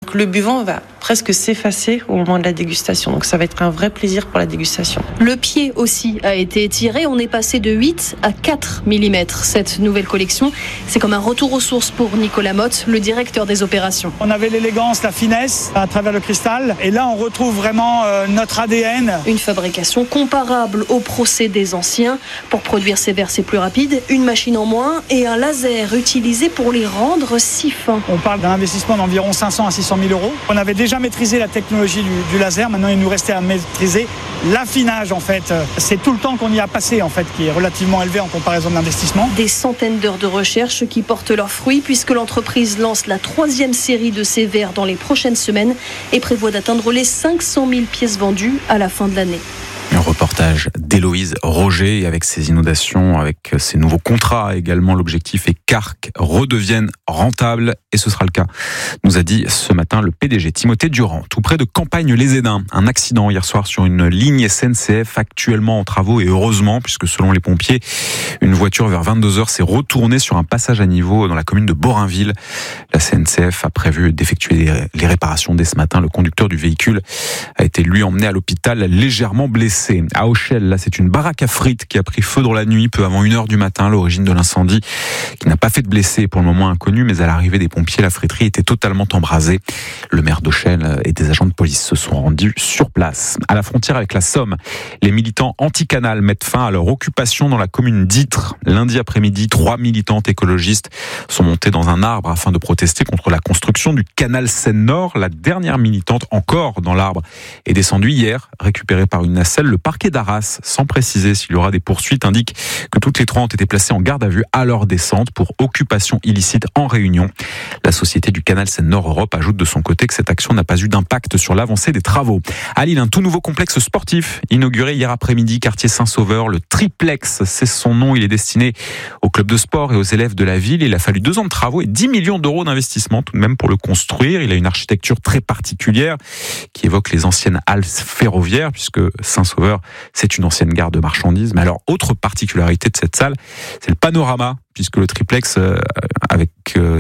Donc le buvant va presque s'effacer au moment de la dégustation. Donc ça va être un vrai plaisir pour la dégustation. Le pied aussi a été étiré. On est passé de 8 à 4 mm. Cette nouvelle collection, c'est comme un retour aux sources pour Nicolas Motte, le directeur des opérations. On avait l'élégance, la finesse à travers le cristal. Et là, on retrouve vraiment notre ADN. Une fabrication comparable aux procédés anciens. Pour produire ces verres, c'est plus rapide. Une machine en moins et un laser utilisé pour les rendre si fins. On parle d'un investissement d'environ 500 à 600 000 euros. On avait déjà maîtrisé la technologie du laser. Maintenant, il nous restait à maîtriser l'affinage, en fait. C'est tout le temps qu'on y a passé, en fait, qui est relativement élevé en comparaison de l'investissement. Des centaines d'heures de recherche qui portent leurs fruits puisque l'entreprise lance la 3e série de ces verres dans les prochaines semaines et prévoit d'atteindre les 500 000 pièces vendues à la fin de l'année. Un reportage d'Héloïse Roger, et avec ces inondations, avec ces nouveaux contrats également, l'objectif est qu'Arc redevienne rentable, et ce sera le cas, nous a dit ce matin le PDG Timothée Durand. Tout près de Campagne-les-Édins, un accident hier soir sur une ligne SNCF actuellement en travaux, et heureusement, puisque selon les pompiers, une voiture vers 22h s'est retournée sur un passage à niveau dans la commune de Borainville. La SNCF a prévu d'effectuer les réparations dès ce matin. Le conducteur du véhicule a été lui emmené à l'hôpital légèrement blessé. À Auchel, là, c'est une baraque à frites qui a pris feu dans la nuit, peu avant 1h du matin. L'origine de l'incendie, qui n'a pas fait de blessés, pour le moment inconnu, mais à l'arrivée des pompiers, la friterie était totalement embrasée. Le maire d'Auchel et des agents de police se sont rendus sur place. À la frontière avec la Somme, les militants anti-canal mettent fin à leur occupation dans la commune d'Ytre. Lundi après-midi, 3 militantes écologistes sont montées dans un arbre afin de protester contre la construction du canal Seine-Nord. La dernière militante, encore dans l'arbre, est descendue hier, récupérée par une nacelle. Le parquet d'Arras, sans préciser s'il y aura des poursuites, indique que toutes les 3 ont été placées en garde à vue à leur descente pour occupation illicite en Réunion. La société du canal Seine-Nord Europe ajoute de son côté que cette action n'a pas eu d'impact sur l'avancée des travaux. À Lille, un tout nouveau complexe sportif inauguré hier après-midi, quartier Saint-Sauveur. Le Triplex, c'est son nom. Il est destiné aux clubs de sport et aux élèves de la ville. Il a fallu 2 ans de travaux et 10 millions d'euros d'investissement tout de même pour le construire. Il a une architecture très particulière qui évoque les anciennes halles ferroviaires, puisque Saint-Sauveur, c'est une ancienne gare de marchandises. Mais alors, autre particularité de cette salle, c'est le panorama, puisque le triplex, avec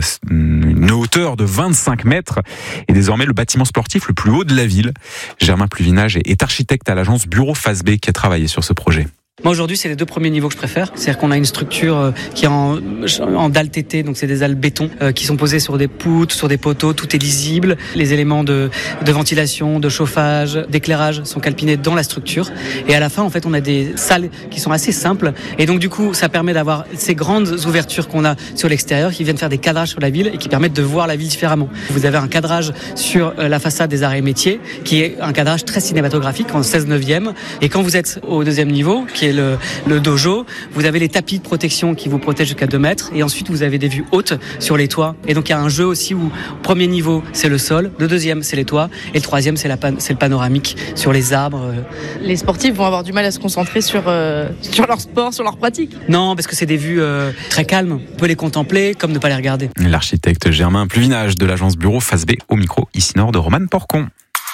une hauteur de 25 mètres, est désormais le bâtiment sportif le plus haut de la ville. Germain Pluvinage est architecte à l'agence Bureau Phase B qui a travaillé sur ce projet. Moi aujourd'hui c'est les 2 premiers niveaux que je préfère, c'est-à-dire qu'on a une structure qui est en dalle TT, donc c'est des dalles béton qui sont posées sur des poutres, sur des poteaux, tout est lisible, les éléments de ventilation, de chauffage, d'éclairage sont calpinés dans la structure, et à la fin en fait on a des salles qui sont assez simples, et donc du coup ça permet d'avoir ces grandes ouvertures qu'on a sur l'extérieur qui viennent faire des cadrages sur la ville et qui permettent de voir la ville différemment. Vous avez un cadrage sur la façade des arts et métiers qui est un cadrage très cinématographique en 16/9, et quand vous êtes au 2e niveau qui est le dojo, vous avez les tapis de protection qui vous protègent jusqu'à 2 mètres, et ensuite vous avez des vues hautes sur les toits, et donc il y a un jeu aussi où premier niveau c'est le sol, le 2e c'est les toits, et le 3e c'est le panoramique sur les arbres. Les sportifs vont avoir du mal à se concentrer sur leur sport, sur leur pratique. Non, parce que c'est des vues très calmes, on peut les contempler comme ne pas les regarder. L'architecte Germain Pluvinage de l'agence Bureau Phase B au micro ici nord de Romane Porcon.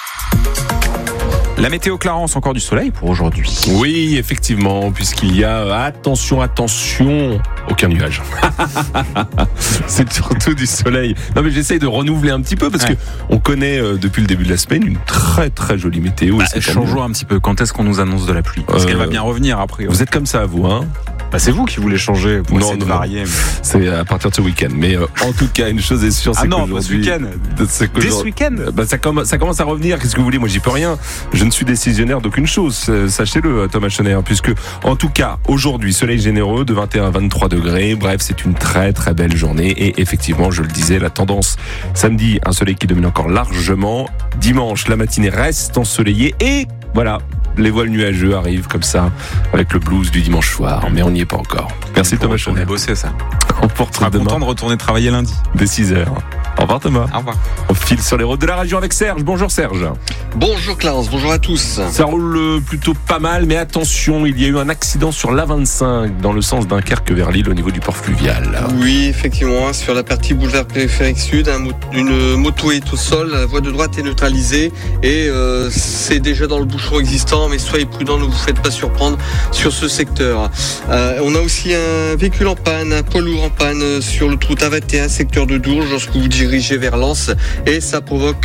La météo Clarence, encore du soleil pour aujourd'hui. Oui, effectivement, puisqu'il y a, attention, aucun nuage. C'est surtout du soleil. Non mais j'essaye de renouveler un petit peu parce que on connaît depuis le début de la semaine une très très jolie météo. Changeons un petit peu, quand est-ce qu'on nous annonce de la pluie? Parce qu'elle va bien revenir après. Vous êtes comme ça vous, hein? C'est vous qui voulez changer pour essayer de varier. Mais... c'est à partir de ce week-end. Mais en tout cas, une chose est sûre, c'est qu'aujourd'hui... ce week-end. Dès ce week-end ça commence à revenir. Qu'est-ce que vous voulez? Moi, j'y peux rien. Je ne suis décisionnaire d'aucune chose. Sachez-le, Thomas Schoner. Puisque, en tout cas, aujourd'hui, soleil généreux de 21 à 23 degrés. Bref, c'est une très très belle journée. Et effectivement, je le disais, la tendance samedi, un soleil qui domine encore largement. Dimanche, la matinée reste ensoleillée. Et voilà, les voiles nuageux arrivent comme ça, avec le blues du dimanche soir. Mais on n'y est pas encore. Merci Thomas Schoner. On a bossé ça. On sera content de retourner travailler lundi. Dès 6h. Au revoir Thomas. Au revoir. On file sur les routes de la région avec Serge. Bonjour Serge. Bonjour Clarence, bonjour à tous. Ça roule plutôt pas mal, mais attention, il y a eu un accident sur l'A25 dans le sens Dunkerque vers Lille au niveau du port fluvial. Oui, effectivement, sur la partie boulevard périphérique sud, une moto est au sol, la voie de droite est neutralisée et c'est déjà dans le bouchon existant, mais soyez prudents, ne vous faites pas surprendre sur ce secteur. On a aussi un véhicule en panne, un poids lourd en panne sur l'autoroute A21, secteur de Dourges, lorsque vous dirigez vers Lens, et ça provoque